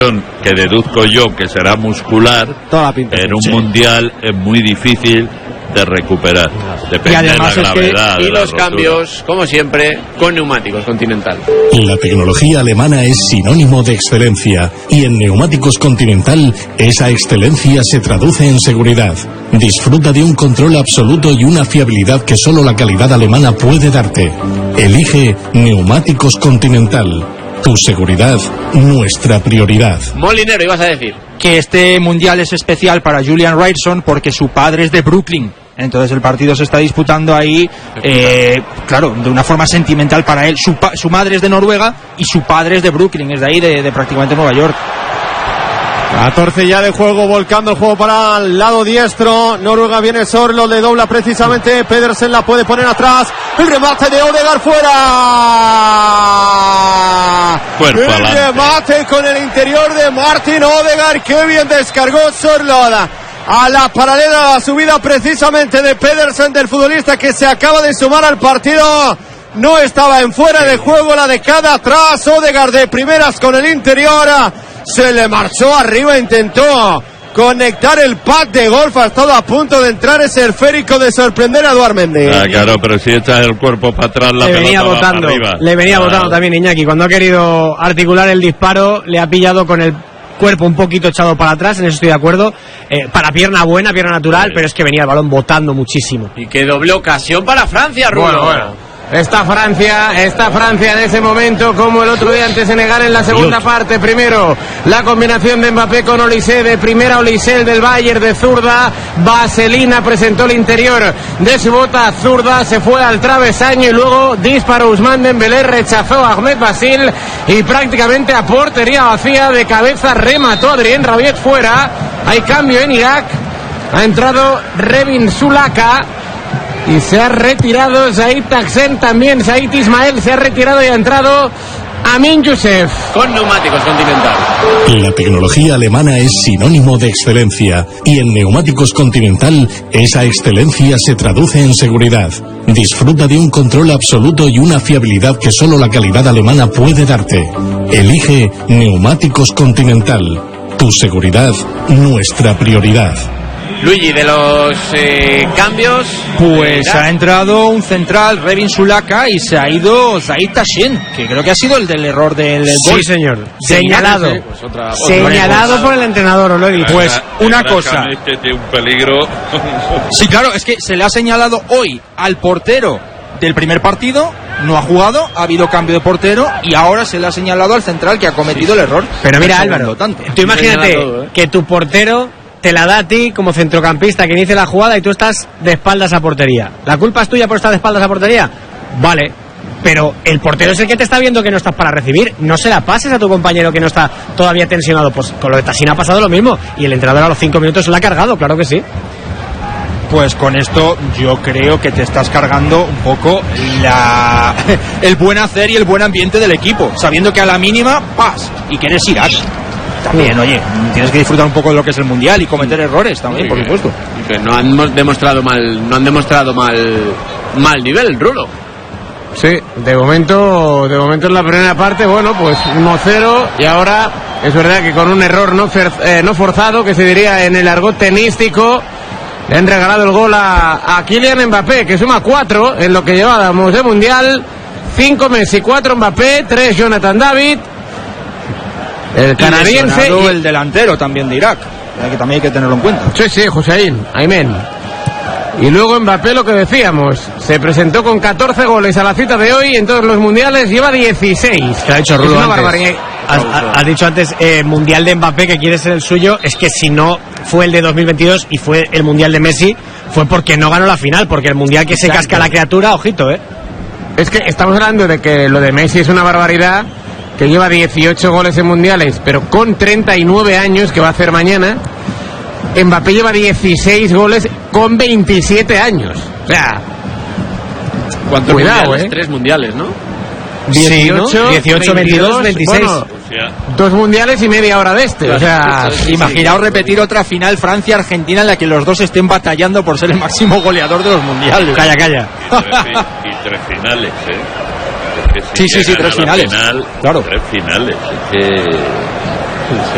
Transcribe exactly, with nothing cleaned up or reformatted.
que deduzco yo que será muscular, en un sí. mundial es muy difícil de recuperar. Depende de la gravedad. Es que, y los cambios, como siempre, con neumáticos Continental. La tecnología alemana es sinónimo de excelencia y en Neumáticos Continental esa excelencia se traduce en seguridad. Disfruta de un control absoluto y una fiabilidad que solo la calidad alemana puede darte. Elige Neumáticos Continental. Tu seguridad, nuestra prioridad. Molinero, ibas a decir que este mundial es especial para Julian Ryerson porque su padre es de Brooklyn. Entonces el partido se está disputando ahí, eh, claro, de una forma sentimental para él. Su, pa- su madre es de Noruega y su padre es de Brooklyn, es de ahí, de, de prácticamente Nueva York. catorce ya de juego, volcando el juego para el lado diestro. Noruega viene Sorlo, le dobla precisamente. Pedersen la puede poner atrás. El remate de Odegaard fuera. Cuerpo el adelante. Remate con el interior de Martin Odegaard. Qué bien descargó Sorlo a la paralela, la subida precisamente de Pedersen, del futbolista que se acaba de sumar al partido. No estaba en fuera de juego, la de cada atrás. Odegaard de primeras con el interior. Se le marchó arriba, intentó conectar el pad de golf, ha estado a punto de entrar ese esférico de sorprender a Eduard Mendy. Ah, claro, pero si echas el cuerpo para atrás, la le pelota venía va botando, para arriba. le venía claro. botando también Iñaki. Cuando ha querido articular el disparo, le ha pillado con el cuerpo un poquito echado para atrás, en eso estoy de acuerdo. Eh, para pierna buena, pierna natural, sí. Pero es que venía el balón botando muchísimo. Y qué doble ocasión para Francia, Rulo. Bueno, bueno. Está Francia, está Francia en ese momento, como el otro día ante Senegal en la segunda Dios. parte. Primero, la combinación de Mbappé con Olise, de primera Olise del Bayern de zurda. Vaselina presentó el interior de su bota zurda, se fue al travesaño y luego disparó Ousmane Dembélé, rechazó a Ahmed Basil y prácticamente a portería vacía, de cabeza remató Adrien Rabiot fuera. Hay cambio en Irak, ha entrado Revin Sulaka. Y se ha retirado Zaid Taksen también. Zaid Ismael se ha retirado y ha entrado Amin Youssef. Con Neumáticos Continental. La tecnología alemana es sinónimo de excelencia y en Neumáticos Continental esa excelencia se traduce en seguridad. Disfruta de un control absoluto y una fiabilidad que solo la calidad alemana puede darte. Elige Neumáticos Continental. Tu seguridad, nuestra prioridad. Luigi, de los eh, cambios, pues ha entrado un central, Revin Sulaka, y se ha ido Zaid Tashen, que creo que ha sido el del error del gol. Sí, señor. Señalado. Sí, pues otra, Señalado otra por el entrenador, os lo he dicho. Pues una cosa. Este tiene un peligro. Sí, claro, es que se le ha señalado hoy al portero del primer partido, no ha jugado, ha habido cambio de portero y ahora se le ha señalado al central que ha cometido sí. el error. Pero mira, Álvaro, tanto. Tú imagínate todo, ¿eh? que tu portero te la da a ti como centrocampista que inicie la jugada y tú estás de espaldas a portería. ¿La culpa es tuya por estar de espaldas a portería? Vale, pero el portero es el que te está viendo que no estás para recibir. No se la pases a tu compañero que no está todavía tensionado. Pues con lo de Tassin ha pasado lo mismo y el entrenador a los cinco minutos la ha cargado, claro que sí. Pues con esto yo creo que te estás cargando un poco la el buen hacer y el buen ambiente del equipo, sabiendo que a la mínima, ¡pas! Y que eres Irak. También, oye, tienes que disfrutar un poco de lo que es el mundial y cometer errores también, por supuesto. Y que no han demostrado mal, no han demostrado mal, mal nivel, Rulo. Sí, de momento, de momento en la primera parte, bueno, pues uno cero y ahora es verdad que con un error no, fer, eh, no forzado, que se diría en el argot tenístico, le han regalado el gol a, a Kylian Mbappé, que suma cuatro en lo que llevábamos de mundial. Cinco Messi, cuatro Mbappé, tres Jonathan David. El canadiense y el delantero también de Irak, que también hay que tenerlo en cuenta. Sí, sí, Hussein, amén. Y luego Mbappé, lo que decíamos, se presentó con catorce goles a la cita de hoy en todos los mundiales, lleva dieciséis. ¿Qué ha dicho Rulo es una antes? barbaridad. Has, has dicho antes eh, mundial de Mbappé, que quiere ser el suyo. Es que si no fue el de dos mil veintidós y fue el mundial de Messi, fue porque no ganó la final, porque el mundial que Exacto. se casca la criatura, ojito, eh. Es que estamos hablando de que lo de Messi es una barbaridad, que lleva dieciocho goles en mundiales, pero con treinta y nueve años, que va a hacer mañana. Mbappé lleva dieciséis goles con veintisiete años. O sea, ¿cuántos cuidado, mundiales? eh? Tres mundiales, ¿no? dieciocho, sí, ¿no? dieciocho, veintidós, veintiséis. Bueno, o sea, dos mundiales y media hora de este. O sea, imaginaos repetir otra final Francia-Argentina en la que los dos estén batallando por ser el máximo goleador de los mundiales. Calla, calla. Y tres, y tres finales, ¿eh? Es que si sí, sí, sí, tres finales. Final, claro. Tres finales. Es que...